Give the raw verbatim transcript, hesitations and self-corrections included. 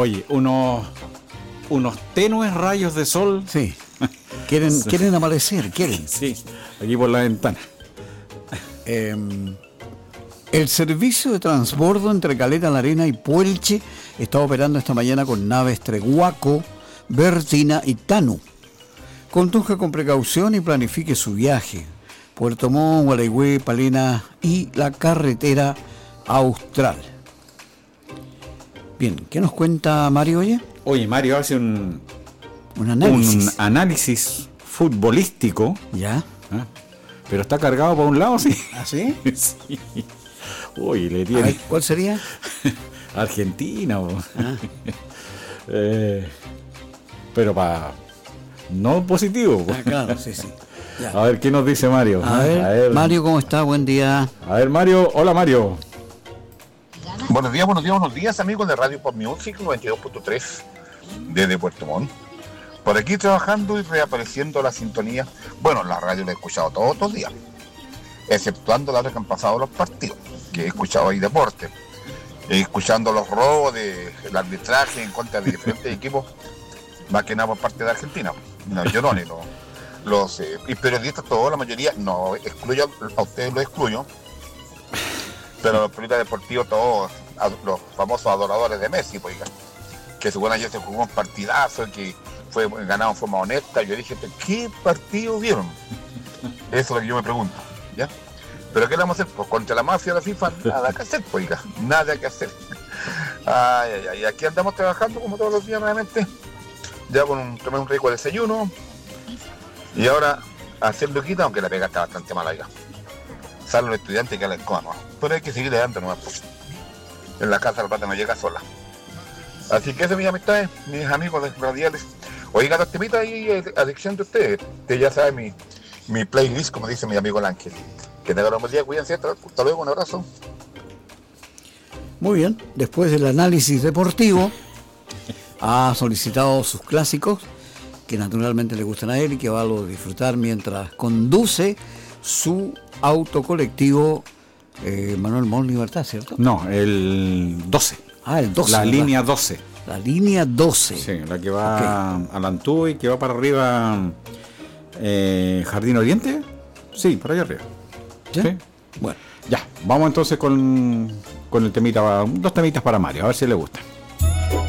Oye, unos, unos tenues rayos de sol. Sí. Quieren, sí. quieren amanecer, quieren. Sí, aquí por la ventana. Eh, el servicio de transbordo entre Caleta La Arena y Puelche está operando esta mañana con naves Treguaco, Bertina y Tanu. Conduzca con precaución y planifique su viaje. Puerto Montt, Gualeguay, Palena y la carretera austral. Bien, ¿qué nos cuenta Mario hoy? Oye, Mario hace un, un análisis, un análisis futbolístico. Ya. ¿Ah? Pero está cargado por un lado, sí. ¿Ah, sí? Sí. Uy, le tiene. Ver, ¿cuál sería? Argentina. Ah. eh, pero para no positivo. Ah, claro, sí, sí. Ya. A ver, ¿qué nos dice Mario? A ver, a ver, Mario, ¿cómo está? Buen día. A ver, Mario. Hola, Mario. Buenos días, buenos días, buenos días, amigos de Radio Pop Music noventa y dos punto tres desde Puerto Montt. Por aquí trabajando y reapareciendo la sintonía. Bueno, la radio la he escuchado todos los días, exceptuando la hora que han pasado los partidos, que he escuchado ahí deporte, he escuchando los robos del arbitraje en contra de diferentes equipos, más que nada por parte de Argentina. Los llorones, los, los eh, y periodistas, todos, la mayoría, no excluyo, a ustedes los excluyo, pero los periodistas deportivos, todos, los famosos adoradores de Messi, pues, que según ayer se jugó un partidazo, que fue ganado en forma honesta. Yo dije, ¿qué partido vieron? Eso es lo que yo me pregunto, ¿ya? ¿Pero qué le vamos a hacer? Pues contra la mafia de la FIFA, nada que hacer, pues, nada que hacer. Ay, ay, ay, aquí andamos trabajando como todos los días nuevamente, ya con un, tomé un rico desayuno, y ahora hacer luquita, aunque la pega está bastante mala ya. Salen los estudiantes que la escoban, ¿no? Pero hay que seguir adelante nomás, pues. En la casa la plata no llega sola. Así que eso, mis amistades, mis amigos de radiales. Oigan, los temitas ahí, adicción de ustedes. Usted ya sabe mi, mi playlist, como dice mi amigo el Ángel. Que tengan un buen día, cuídense, hasta luego, un abrazo. Muy bien, después del análisis deportivo, ha solicitado sus clásicos, que naturalmente le gustan a él y que va a disfrutar mientras conduce su auto colectivo eh, Manuel Montt Libertad, ¿cierto? No, el doce. Ah, el doce. La ¿verdad? línea doce. La línea doce. Sí, la que va okay. a Lantuy, que va para arriba, eh, Jardín Oriente. Sí, por allá arriba. ¿Sí? ¿Sí? Bueno. Ya, vamos entonces con, con el temita, dos temitas para Mario, a ver si le gusta.